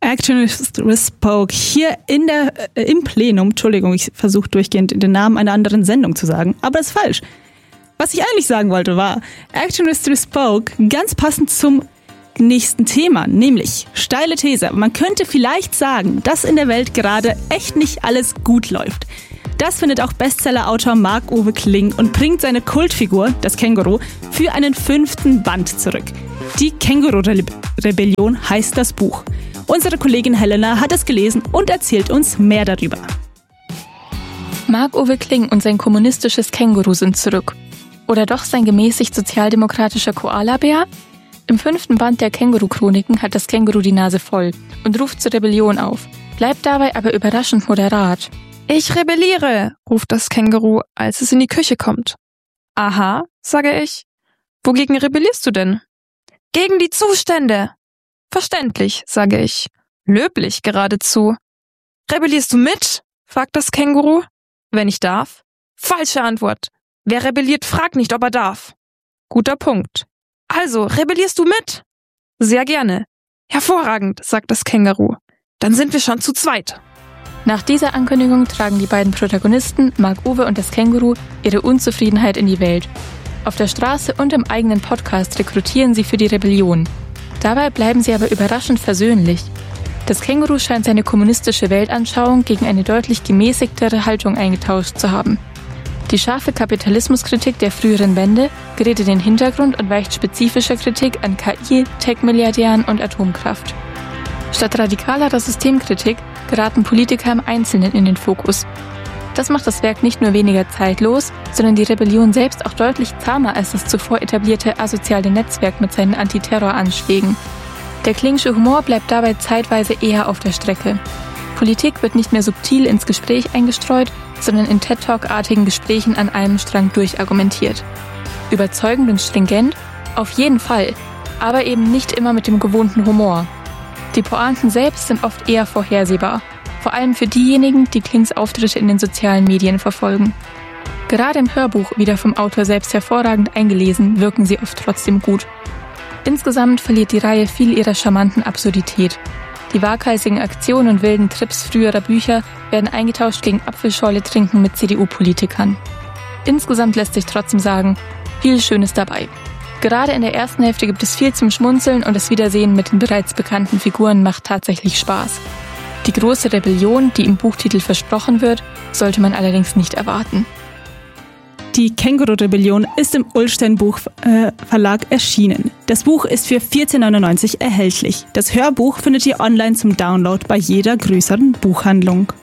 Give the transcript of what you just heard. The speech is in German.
Actionist Spoke hier im Plenum. Entschuldigung, ich versuche durchgehend den Namen einer anderen Sendung zu sagen, aber das ist falsch. Was ich eigentlich sagen wollte war, Actionist Spoke, ganz passend zum nächsten Thema, nämlich steile These. Man könnte vielleicht sagen, dass in der Welt gerade echt nicht alles gut läuft. Das findet auch Bestseller-Autor Marc-Uwe Kling und bringt seine Kultfigur, das Känguru, für einen 5. Band zurück. Die Känguru-Rebellion heißt das Buch. Unsere Kollegin Helena hat es gelesen und erzählt uns mehr darüber. Marc-Uwe Kling und sein kommunistisches Känguru sind zurück. Oder doch sein gemäßigt sozialdemokratischer Koalabär? Im 5. Band der Känguru-Chroniken hat das Känguru die Nase voll und ruft zur Rebellion auf, bleibt dabei aber überraschend moderat. Ich rebelliere, ruft das Känguru, als es in die Küche kommt. Aha, sage ich. Wogegen rebellierst du denn? Gegen die Zustände. Verständlich, sage ich. Löblich geradezu. Rebellierst du mit? Fragt das Känguru. Wenn ich darf? Falsche Antwort. Wer rebelliert, fragt nicht, ob er darf. Guter Punkt. Also, rebellierst du mit? Sehr gerne. Hervorragend, sagt das Känguru. Dann sind wir schon zu zweit. Nach dieser Ankündigung tragen die beiden Protagonisten, Marc-Uwe und das Känguru, ihre Unzufriedenheit in die Welt. Auf der Straße und im eigenen Podcast rekrutieren sie für die Rebellion. Dabei bleiben sie aber überraschend versöhnlich. Das Känguru scheint seine kommunistische Weltanschauung gegen eine deutlich gemäßigtere Haltung eingetauscht zu haben. Die scharfe Kapitalismuskritik der früheren Bände gerät in den Hintergrund und weicht spezifischer Kritik an KI, Tech-Milliardären und Atomkraft. Statt radikalerer Systemkritik geraten Politiker im Einzelnen in den Fokus. Das macht das Werk nicht nur weniger zeitlos, sondern die Rebellion selbst auch deutlich zahmer als das zuvor etablierte asoziale Netzwerk mit seinen Antiterroranschlägen. Der Klingsche Humor bleibt dabei zeitweise eher auf der Strecke. Politik wird nicht mehr subtil ins Gespräch eingestreut, sondern in TED-Talk-artigen Gesprächen an einem Strang durchargumentiert. Überzeugend und stringent? Auf jeden Fall, aber eben nicht immer mit dem gewohnten Humor. Die Pointen selbst sind oft eher vorhersehbar, vor allem für diejenigen, die Klings Auftritte in den sozialen Medien verfolgen. Gerade im Hörbuch, wieder vom Autor selbst hervorragend eingelesen, wirken sie oft trotzdem gut. Insgesamt verliert die Reihe viel ihrer charmanten Absurdität. Die waghalsigen Aktionen und wilden Trips früherer Bücher werden eingetauscht gegen Apfelschorle trinken mit CDU-Politikern. Insgesamt lässt sich trotzdem sagen, viel Schönes dabei. Gerade in der ersten Hälfte gibt es viel zum Schmunzeln und das Wiedersehen mit den bereits bekannten Figuren macht tatsächlich Spaß. Die große Rebellion, die im Buchtitel versprochen wird, sollte man allerdings nicht erwarten. Die Känguru-Rebellion ist im Ullstein Buchverlag erschienen. Das Buch ist für 14,99 € erhältlich. Das Hörbuch findet ihr online zum Download bei jeder größeren Buchhandlung.